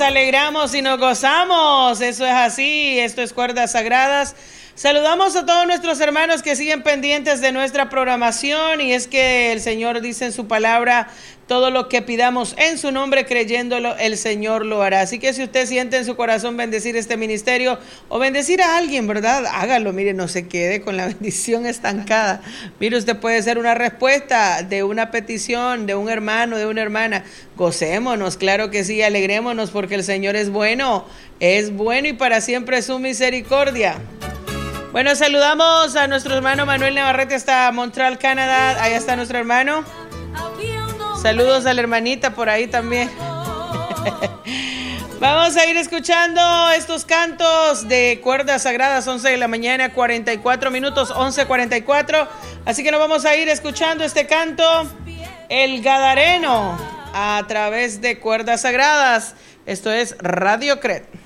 alegramos y nos gozamos. Eso es así, esto es Cuerdas Sagradas. Saludamos a todos nuestros hermanos que siguen pendientes de nuestra programación, y es que el Señor dice en su palabra: todo lo que pidamos en su nombre creyéndolo, el Señor lo hará. Así que si usted siente en su corazón bendecir este ministerio o bendecir a alguien, ¿verdad? Hágalo, mire, no se quede con la bendición estancada. Mire, usted puede ser una respuesta de una petición de un hermano, de una hermana. Gocémonos, claro que sí, alegrémonos, porque el Señor es bueno y para siempre es su misericordia. Bueno, saludamos a nuestro hermano Manuel Navarrete hasta Montreal, Canadá. Allá está nuestro hermano. Saludos a la hermanita por ahí también. Vamos a ir escuchando estos cantos de Cuerdas Sagradas, 11 de la mañana, 44 minutos, 11:44. Así que nos vamos a ir escuchando este canto, El Gadareno, a través de Cuerdas Sagradas. Esto es Radio Cret.